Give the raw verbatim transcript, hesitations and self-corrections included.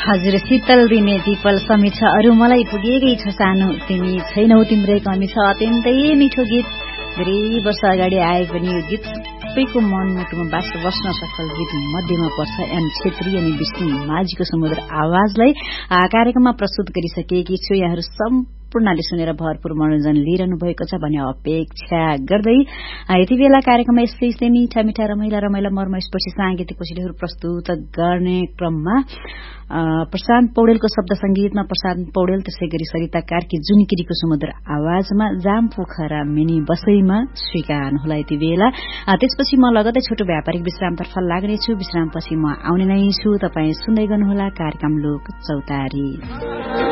हजुर शीतल दिने दिपल समीक्षा अरू मलाई पुगेकै छ सानो तिमी छैनौ तिम्रै कमी छ अत्यन्तै मिठो गीत धेरै वर्ष अगाडि आए पनि यो गीत सबैको मनमुटुमा बास बस्न सफल गीत मध्येमा पर्छ एम छेत्री अनि विष्णु माझीको समुद्र आवाजलाई कार्यक्रममा प्रस्तुत गरिसकेकी छु। यहाँहरू सम्पूर्णले सुनेर भरपूर मनोरञ्जन लिइरहनु भएको छ भन्ने अपेक्षा गर्दै यति बेला कार्यक्रममा यस्तै यस्तै मिठा मिठा रमाइला रमाइला मर्मस्पर्शी सांगीतिक कोशिलीहरू प्रस्तुत गर्ने क्रममा प्रशान्त पौडेलको शब्द संगीतमा प्रशान्त पौडेल त्यसै गरी सरिता कार्की जुनिकिरीको समुद्र आवाजमा जाम पोखरा मिनी बसैमा स्वीकार्नुहोला यति बेला। त्यसपछि म लगतै छोटो व्यापारिक विश्रामतर्फ लाग्नेछु। विश्रामपछि म आउने नै छु। तपाईँ सुन्दै गर्नुहोला कार्यक्रम लोक चौतारी।